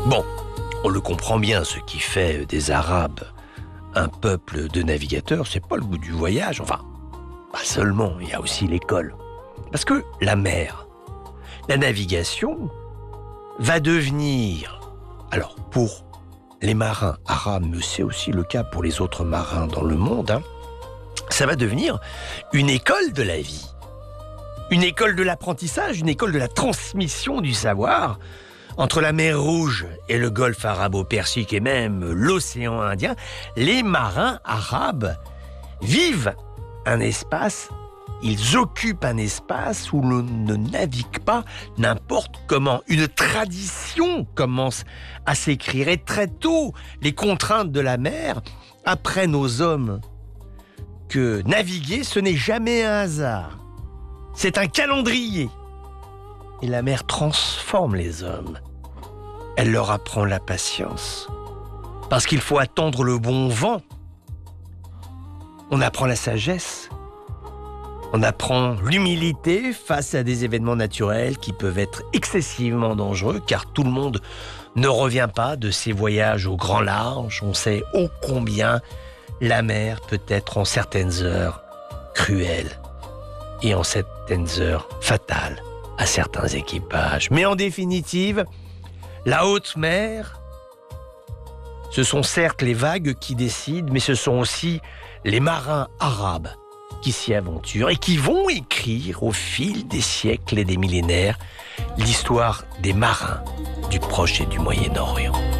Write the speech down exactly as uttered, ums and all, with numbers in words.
Bon, on le comprend bien, ce qui fait des Arabes un peuple de navigateurs, c'est pas le goût du voyage, enfin, pas seulement, il y a aussi l'école. Parce que la mer, la navigation, va devenir, alors pour les marins arabes, mais c'est aussi le cas pour les autres marins dans le monde, hein, ça va devenir une école de la vie, une école de l'apprentissage, une école de la transmission du savoir. Entre la mer Rouge et le golfe arabo-persique et même l'océan Indien, les marins arabes vivent un espace, ils occupent un espace où l'on ne navigue pas n'importe comment. Une tradition commence à s'écrire et très tôt, les contraintes de la mer apprennent aux hommes que naviguer, ce n'est jamais un hasard. C'est un calendrier. Et la mer transforme les hommes. Elle leur apprend la patience. Parce qu'il faut attendre le bon vent. On apprend la sagesse. On apprend l'humilité face à des événements naturels qui peuvent être excessivement dangereux, car tout le monde ne revient pas de ses voyages au grand large. On sait ô combien la mer peut être en certaines heures cruelle et en certaines heures fatale à certains équipages. Mais en définitive, la haute mer, ce sont certes les vagues qui décident, mais ce sont aussi les marins arabes qui s'y aventurent et qui vont écrire au fil des siècles et des millénaires l'histoire des marins du Proche et du Moyen-Orient.